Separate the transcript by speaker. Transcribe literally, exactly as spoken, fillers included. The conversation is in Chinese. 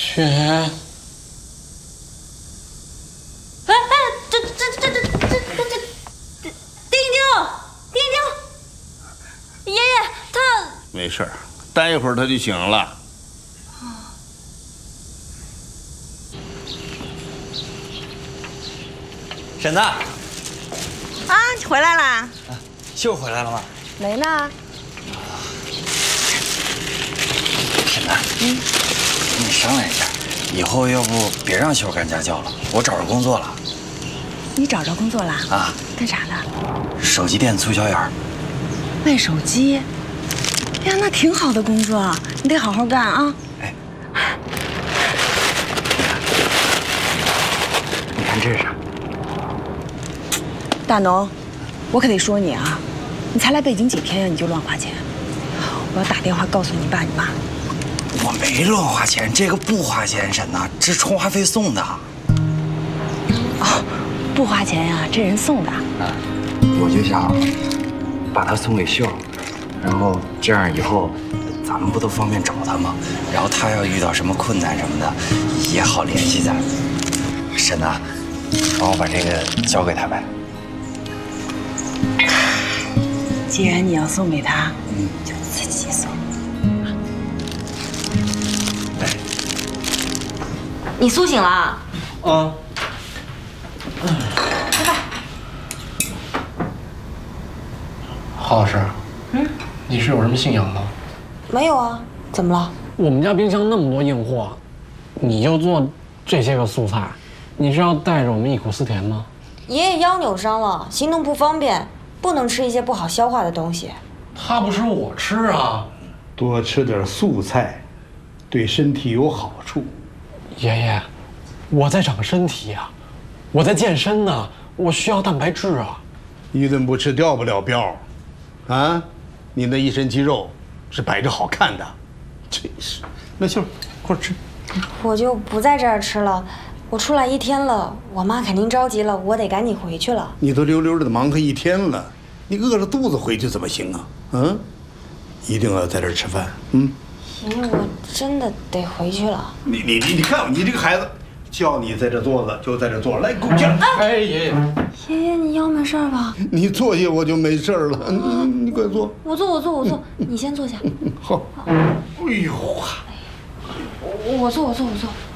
Speaker 1: 雪。
Speaker 2: 哎哎，这这这这这这这这，丁丁，丁丁，爷爷他
Speaker 3: 没事儿，待一会儿他就醒了。
Speaker 4: 婶子，啊，
Speaker 5: 你回来啦？
Speaker 4: 啊，秀回来了吗？
Speaker 5: 没呢。
Speaker 4: 婶子，嗯，跟你商量一下，以后要不别让秀干家教了，我找着工作了。
Speaker 5: 你找着工作啦？
Speaker 4: 啊，
Speaker 5: 干啥的？
Speaker 4: 手机店促销员。
Speaker 5: 卖手机？哎呀，那挺好的工作，你得好好干啊。
Speaker 4: 哎，你看这是。
Speaker 5: 大农，我可得说你啊，你才来北京几天呀，你就乱花钱。我要打电话告诉你爸你妈。
Speaker 4: 我没乱花钱，这个不花钱，婶子，这是充话费送的。
Speaker 5: 哦，不花钱呀，这人送的。
Speaker 4: 啊，我就想把它送给秀，然后这样以后咱们不都方便找他吗？然后他要遇到什么困难什么的，也好联系咱。婶子，帮我把这个交给他呗。
Speaker 5: 既然你要送给他，嗯，就自己送。
Speaker 2: 你苏醒了？
Speaker 1: 啊。
Speaker 2: 吃饭。
Speaker 1: 郝老师，嗯，你是有什么信仰吗？
Speaker 2: 没有啊，怎么了？
Speaker 1: 我们家冰箱那么多硬货，你就做这些个素菜，你是要带着我们忆苦思甜吗？
Speaker 2: 爷爷腰扭伤了，行动不方便，不能吃一些不好消化的东西。
Speaker 1: 他不吃我吃啊。
Speaker 6: 多吃点素菜，对身体有好处。
Speaker 1: 爷爷，我在长身体啊，我在健身呢，我需要蛋白质啊。
Speaker 6: 一顿不吃掉不了膘，啊，你那一身肌肉是摆着好看的，真是。那秀，快吃。
Speaker 2: 我就不在这儿吃了，我出来一天了，我妈肯定着急了，我得赶紧回去了。
Speaker 6: 你都溜溜的忙活一天了，你饿着肚子回去怎么行啊？嗯，一定要在这儿吃饭。嗯。
Speaker 2: 爷爷，我真的得回去了。
Speaker 6: 你你你你看你这个孩子，叫你在这坐着就在这坐着，来给我起来。
Speaker 1: 哎，爷爷，
Speaker 2: 爷爷，你腰没事吧？
Speaker 6: 你坐下我就没事了，你你快坐。
Speaker 2: 我坐，我坐，我坐，你先坐下。
Speaker 6: 好。哎呦，
Speaker 2: 我我坐，我坐，我坐。